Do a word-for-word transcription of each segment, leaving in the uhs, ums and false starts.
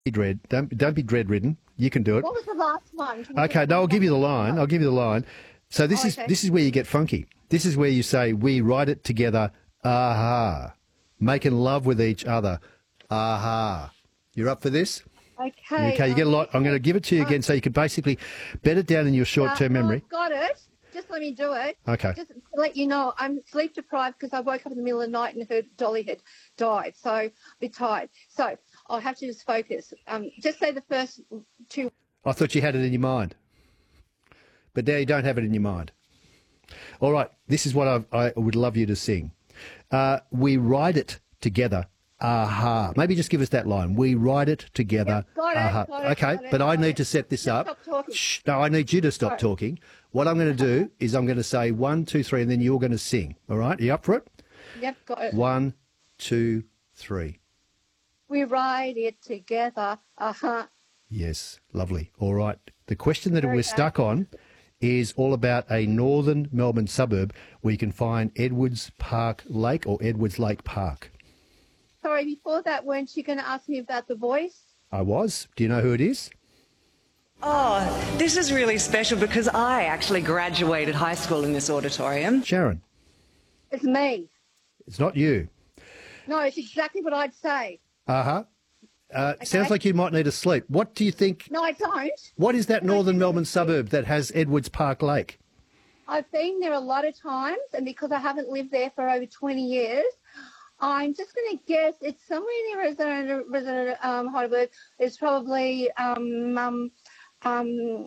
be dread. Don't don't be dread-ridden. You can do it. What was the last one? Can you Okay, just- no, I'll give you the line. I'll give you the line. So this Oh, is okay. this is where you get funky. This is where you say we write it together. Aha, making love with each other. Aha, you're up for this? Okay. Okay, you get a um, lot. I'm going to give it to you again, so you could basically bed it down in your short-term uh, memory. I've got it. Just let me do it. Okay. Just to let you know, I'm sleep deprived because I woke up in the middle of the night and heard Dolly had died. So I'm a bit tired. So I'll have to just focus. Um, just say the first two. I thought you had it in your mind, but now you don't have it in your mind. All right, this is what I, I would love you to sing. Uh, we write it together. Aha. Maybe just give us that line. We write it together. Yep, got it, aha. got it, okay, got it, but I got need it. to set this Just up. stop talking. Shh, no, I need you to stop Right. talking. What I'm going to do is I'm going to say one, two, three, and then you're going to sing. All right? Are you up for it? Yep, got it. One, two, three. We write it together. Uh-huh. Yes, lovely. All right. The question that Very we're good. stuck on is all about a northern Melbourne suburb where you can find Edwards Park Lake or Edwards Lake Park. Sorry, before that, weren't you going to ask me about the voice? I was. Do you know who it is? Oh, this is really special because I actually graduated high school in this auditorium. Sharon. It's me. It's not you. No, it's exactly what I'd say. Uh-huh. Uh Sounds like you might need a sleep. What do you think? No, I don't. What is that northern Melbourne suburb that has Edwards Park Lake? I've been there a lot of times, and because I haven't lived there for over twenty years, I'm just going to guess it's somewhere near Resident, Resident um, Heidelberg. It's probably um, um, um,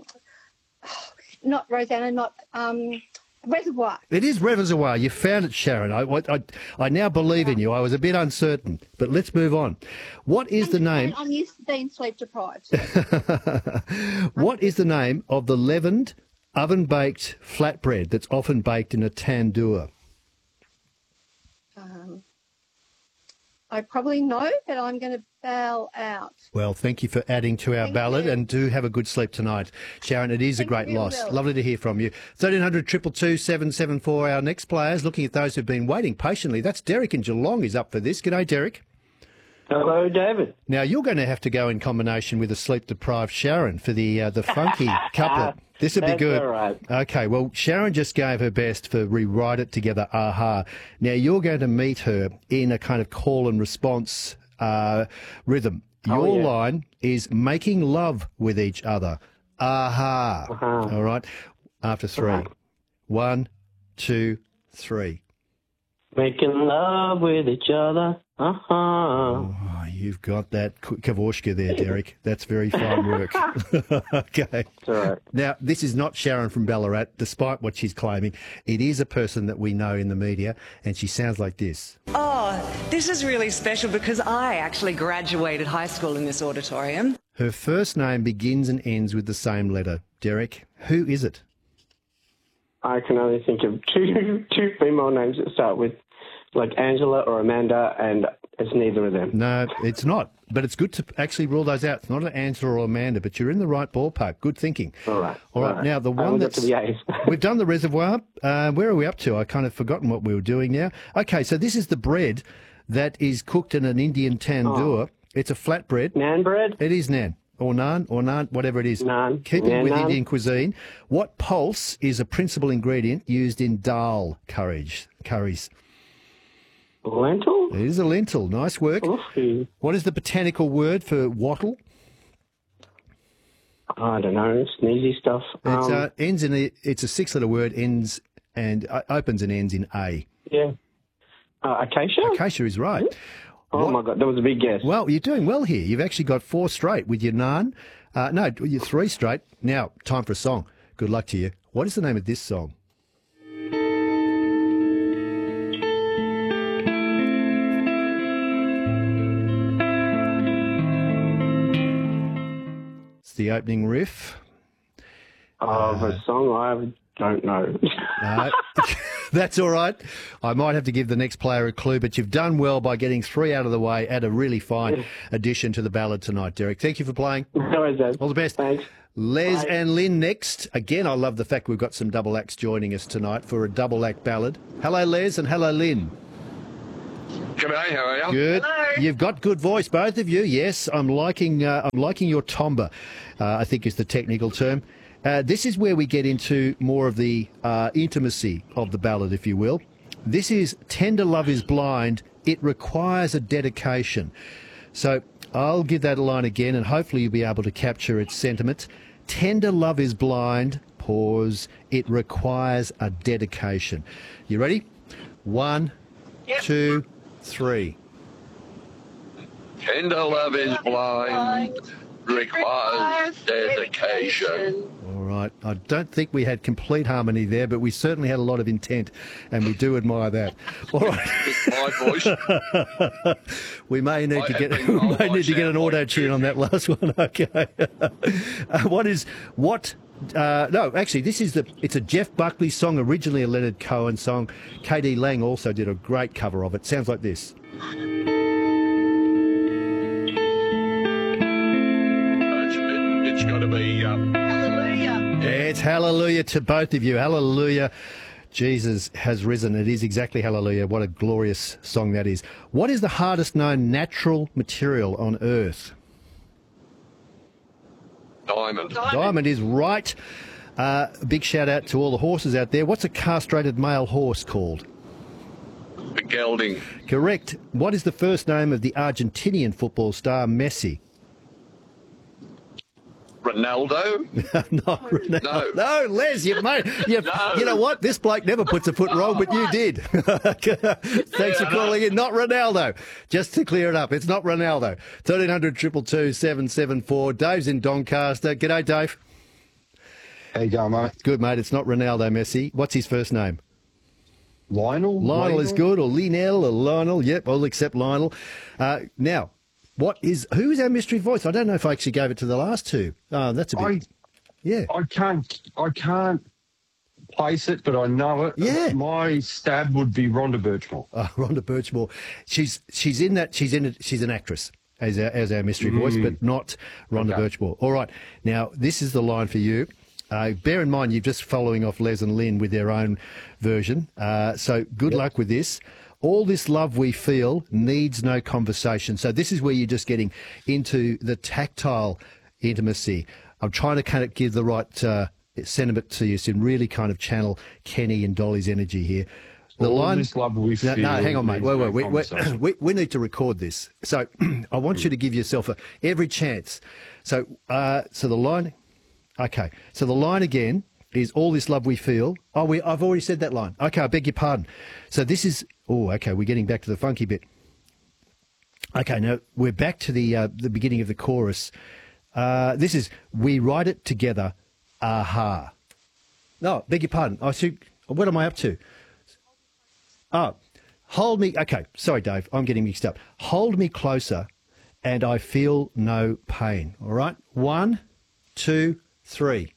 not Rosanna, not um, Reservoir. It is Reservoir. You found it, Sharon. I, I, I now believe in you. I was a bit uncertain, but let's move on. What is the name? I'm used to being sleep deprived. What is the name of the leavened, oven-baked flatbread that's often baked in a tandoor? um, I probably know, but I'm going to bow out. Well, thank you for adding to our Thank ballad, you. and do have a good sleep tonight. Sharon, it is Thank a great you, loss. Will. Lovely to hear from you. thirteen hundred, two two two, seven seven four, our next players, looking at those who've been waiting patiently. That's Derek in Geelong is up for this. G'day, Derek. Hello, David. Now, you're going to have to go in combination with a sleep-deprived Sharon for the uh, the funky couplet. This would be That's good. all right. Okay, well, Sharon just gave her best for Rewrite It Together, aha. Now, you're going to meet her in a kind of call and response uh, rhythm. Oh, Your yeah. line is making love with each other, aha. Uh-huh. All right, after three. Right. One, two, three. Making love with each other. Uh-huh. Oh, you've got that K- Kavoshka there, Derek. That's very fine work. Okay. It's all right. Now, this is not Sharon from Ballarat, despite what she's claiming. It is a person that we know in the media, and she sounds like this. Oh, this is really special because I actually graduated high school in this auditorium. Her first name begins and ends with the same letter. Derek, who is it? I can only think of two two female names that start with like Angela or Amanda, and it's neither of them. No, it's not. But it's good to actually rule those out. It's not an Angela or Amanda, but you're in the right ballpark. Good thinking. All right. All right. Now, the I one only got that's... to the A's. We've done the reservoir. Uh, where are we up to? I kind of forgotten what we were doing now. Okay, so this is the bread that is cooked in an Indian tandoor. It's a flatbread. Naan bread? It is naan. Or naan, or naan, whatever it is. Naan. Keeping Naan, with naan. Indian cuisine, what pulse is a principal ingredient used in dal curries? curries? Lentil? It is a lentil. Nice work. Oof. What is the botanical word for wattle? I don't know. Sneezy stuff. It's, Um, uh, ends in a, it's a six-letter word, ends and uh, opens and ends in A. yeah. Uh, acacia? Acacia is right. Oh, What- my God. That was a big guess. Well, you're doing well here. You've actually got four straight with your naan. Uh, no, you're three straight. Now, time for a song. Good luck to you. What is the name of this song? It's the opening riff. Of a song I don't know. No, that's all right. I might have to give the next player a clue, but you've done well by getting three out of the way. Add a really fine addition to the ballad tonight, Derek. Thank you for playing. No worries, Dave. All the best. Thanks. Les Bye. and Lynn next. Again, I love the fact we've got some double acts joining us tonight for a double act ballad. Hello, Les, and hello, Lynn. G'day, how are you? Good. Hello. You've got good voice, both of you. Yes, I'm liking. Uh, I'm liking your timbre. Uh, I think is the technical term. Uh, this is where we get into more of the uh, intimacy of the ballad, if you will. This is "Tender Love Is Blind. It Requires a Dedication." So I'll give that a line again, and hopefully you'll be able to capture its sentiment. Tender love is blind. Pause. It requires a dedication. You ready? One, Yep. two, three. Tender love is blind, requires dedication. All right. I don't think we had complete harmony there, but we certainly had a lot of intent, and we do admire that. All right. It's my voice. We may need I to have get been we told may I need to get an sound like auto tune on that last one. Okay. uh, what is what? Uh, no, actually, this is the. It's a Jeff Buckley song, originally a Leonard Cohen song. K D Lang also did a great cover of it. Sounds like this. It's, it, it's got to be. Um, Hallelujah. It's hallelujah to both of you. Hallelujah. Jesus has risen. It is exactly hallelujah. What a glorious song that is. What is the hardest known natural material on earth? diamond. Diamond is right. Uh, big shout out to all the horses out there. What's a castrated male horse called? A gelding. Correct. What is the first name of the Argentinian football star Messi? Ronaldo. Not Ronaldo. No. No, Les, you mate. You, No. you know what? This bloke never puts a foot wrong, but you did. Thanks for calling in. Not Ronaldo. Just to clear it up, it's not Ronaldo. thirteen hundred, two two two, seven seven four. Dave's in Doncaster. G'day, Dave. How you going, mate? Good, mate. It's not Ronaldo Messi. What's his first name? Lionel? Lionel is good, or Lionel, or Lionel. Yep, I'll accept Lionel. Uh, now, what is who is our mystery voice? I don't know if I actually gave it to the last two. Oh, that's a bit. I, yeah. I can't, I can't place it, but I know it. Yeah. My stab would be Rhonda Birchmore. Oh, Rhonda Birchmore. She's she's in that. She's in it. She's an actress as our, as our mystery voice, but not Rhonda Okay. Birchmore. All right. Now this is the line for you. Uh, bear in mind, you're just following off Les and Lynn with their own version. Uh, so good luck with this. All this love we feel needs no conversation. So this is where you're just getting into the tactile intimacy. I'm trying to kind of give the right uh, sentiment to you, so you can really kind of channel Kenny and Dolly's energy here. The All line. this love we No, feel. no, hang on, mate. needs Wait, no wait, wait, wait. conversation. We, we need to record this. So I want you to give yourself a, every chance. So, uh, so the line. Okay. So the line again is all this love we feel. Oh, we, I've already said that line. Okay, I beg your pardon. So this is. Oh, okay. We're getting back to the funky bit. Okay, now we're back to the uh, the beginning of the chorus. Uh, this is we write it together. Aha. No, beg your pardon. I see. What am I up to? Oh, hold me. Okay, sorry, Dave. I'm getting mixed up. Hold me closer, and I feel no pain. All right. One, two, three.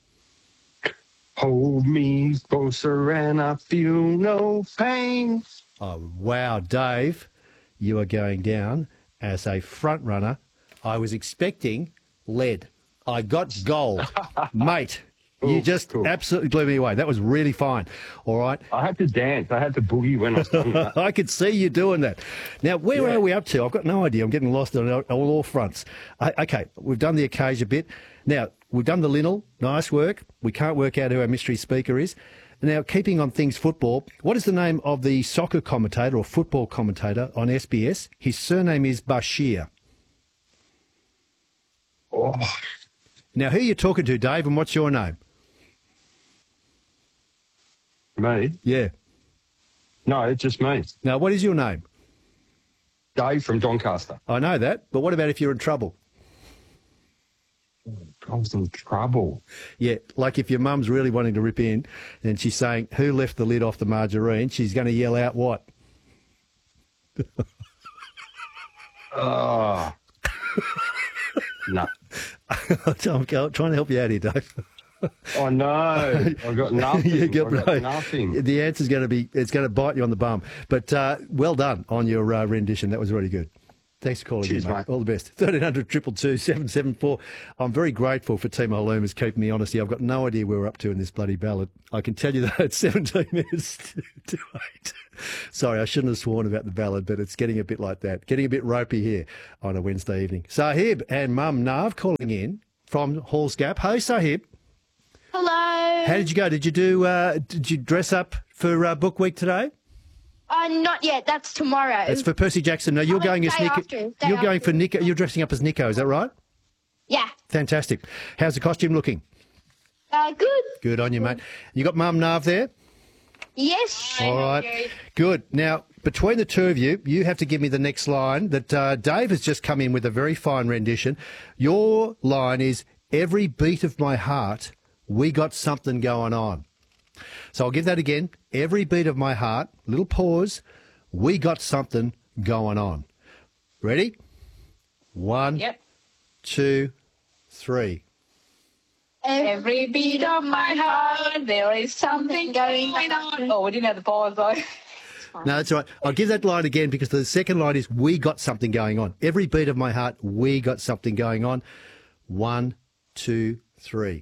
Hold me closer and I feel no pain. Oh, wow, Dave, you are going down as a front runner. I was expecting lead. I got gold. Mate, you Cool, just cool. absolutely blew me away. That was really fine. All right. I had to dance. I had to boogie when I was doing that. I could see you doing that. Now, where Yeah. are we up to? I've got no idea. I'm getting lost on all, all, all fronts. I, okay, we've done the Acacia bit. Now, we've done the Linnell. Nice work. We can't work out who our mystery speaker is. Now, keeping on things football, what is the name of the soccer commentator or football commentator on S B S? His surname is Bashir. Oh, Now, who are you talking to, Dave, and what's your name? me? Yeah. No, it's just me. Now, what is your name? Dave from Doncaster. I know that, but what about if you're in trouble? I was in trouble. Yeah, like if your mum's really wanting to rip in and she's saying, who left the lid off the margarine? She's going to yell out what? Oh. No. I'm trying to help you out here, Dave. Oh, no. I got nothing. You I got- got nothing. The answer's going to be, it's going to bite you on the bum. But uh, well done on your uh, rendition. That was really good. Thanks for calling Cheers, in, mate. mate. All the best. thirteen hundred, two two two, seven seven four. I'm very grateful for Timo Loomis keeping me honest here. I've got no idea where we're up to in this bloody ballad. I can tell you that it's seventeen minutes to, to eight. Sorry, I shouldn't have sworn about the ballad, but it's getting a bit like that. Getting a bit ropey here on a Wednesday evening. Sahib and Mum Nav calling in from Halls Gap. Hey, Sahib. Hello. How did you go? Did you do? Uh, did you dress up for uh, Book Week today? Uh, not yet. That's tomorrow. It's for Percy Jackson. No, you're Oh, going day as Nico. after, day You're going after. for Nico. You're dressing up as Nico. Is that right? Yeah. Fantastic. How's the costume looking? Uh, good. Good on you, mate. You got Mum Nav there? Yes. All right. Good. Now, between the two of you, you have to give me the next line that uh, Dave has just come in with a very fine rendition. Your line is, every beat of my heart, we got something going on. So I'll give that again. Every beat of my heart, little pause, we got something going on. Ready? One, Yep. two, three. Every beat of my heart, there is something going on. Oh, we didn't have the pause though. No, that's all right. I'll give that line again because the second line is, we got something going on. Every beat of my heart, we got something going on. One, two, three.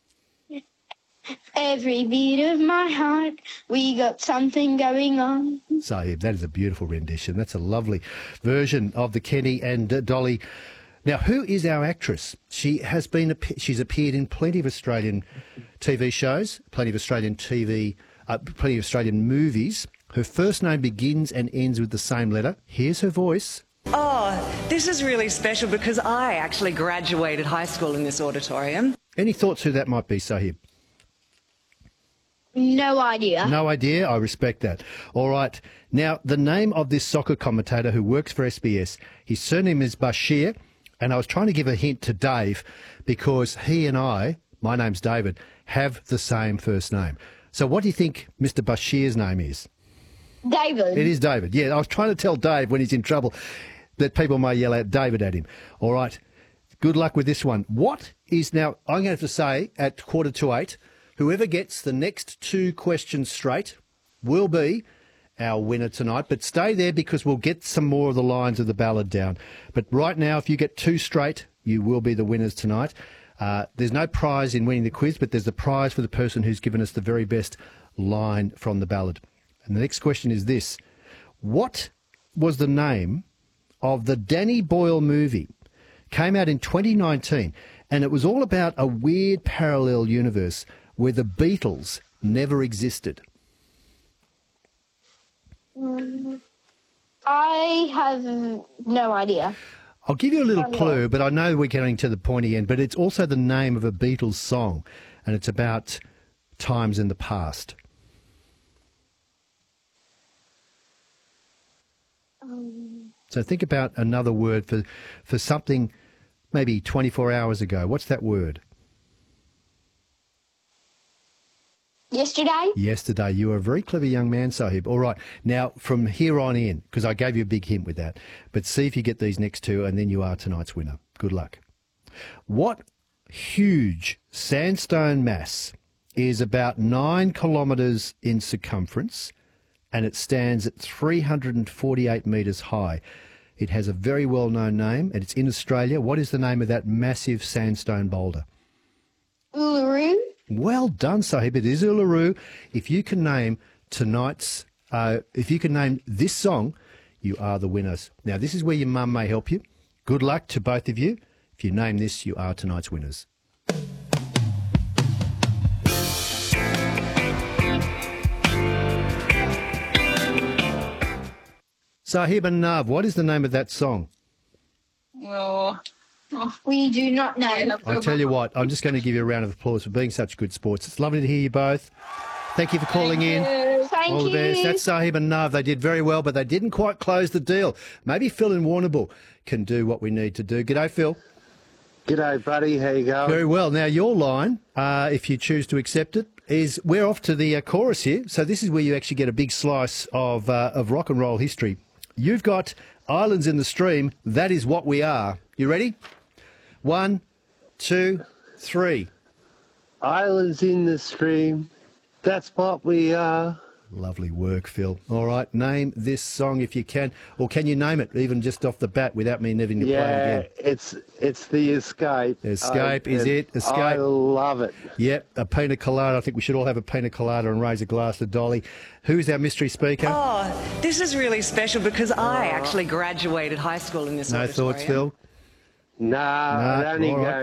Every beat of my heart, we got something going on. Sahib, that is a beautiful rendition. That's a lovely version of the Kenny and uh, Dolly. Now, who is our actress? She has been, she's appeared in plenty of Australian T V shows, plenty of Australian T V, uh, plenty of Australian movies. Her first name begins and ends with the same letter. Here's her voice. Oh, this is really special because I actually graduated high school in this auditorium. Any thoughts who that might be, Sahib? No idea. No idea. I respect that. All right. Now, the name of this soccer commentator who works for S B S, his surname is Bashir, and I was trying to give a hint to Dave because he and I, my name's David, have the same first name. So what do you think Mister Bashir's name is? David. It is David. Yeah, I was trying to tell Dave when he's in trouble that people may yell out David at him. All right. Good luck with this one. What is now, I'm going to have to say at quarter to eight, whoever gets the next two questions straight will be our winner tonight. But stay there because we'll get some more of the lines of the ballad down. But right now, if you get two straight, you will be the winners tonight. Uh, there's no prize in winning the quiz, but there's a prize for the person who's given us the very best line from the ballad. And the next question is this. What was the name of the Danny Boyle movie? Came out in twenty nineteen, and it was all about a weird parallel universe where the Beatles never existed. I have no idea. I'll give you a little Oh, no. clue, but I know we're getting to the pointy end, but it's also the name of a Beatles song, and it's about times in the past. Um, So think about another word for, for something maybe twenty-four hours ago. What's that word? yesterday? Yesterday. You are a very clever young man, Sahib. All right. Now, from here on in, because I gave you a big hint with that, but see if you get these next two, and then you are tonight's winner. Good luck. What huge sandstone mass is about nine kilometres in circumference, and it stands at three hundred forty-eight metres high? It has a very well-known name, and it's in Australia. What is the name of that massive sandstone boulder? Uluru? Well done, Sahib. It is Uluru. If you can name tonight's, uh, if you can name this song, you are the winners. Now, this is where your mum may help you. Good luck to both of you. If you name this, you are tonight's winners. Sahib and Nav, what is the name of that song? Well, We do not know. I tell you what, I'm just going to give you a round of applause for being such good sports. It's lovely to hear you both. Thank you for calling in. Thank All the you. best. That's Sahib and Nav. They did very well, but they didn't quite close the deal. Maybe Phil in Warrnambool can do what we need to do. G'day, Phil. G'day, buddy. How you going? Very well. Now, your line, uh, if you choose to accept it, is we're off to the uh, chorus here. So this is where you actually get a big slice of, uh, of rock and roll history. You've got Islands in the Stream. That is what we are. You ready? One, two, three. Islands in the stream. That's what we are. Lovely work, Phil. All right, name this song if you can, or can you name it even just off the bat without me needing to play it Yeah, again? it's it's the Escape. Escape, I, is it? I Escape. love it. Yep, a pina colada. I think we should all have a pina colada and raise a glass to Dolly. Who's our mystery speaker? Oh, this is really special because I actually graduated high school in this no auditorium. thoughts, Phil? Nah, Nah, it only all right. goes